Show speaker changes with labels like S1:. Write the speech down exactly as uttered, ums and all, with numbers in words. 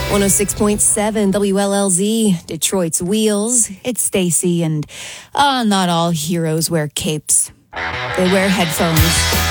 S1: one oh six point seven W L L Z, Detroit's Wheels. It's Stacy, and ah, not all heroes wear capes. They wear headphones.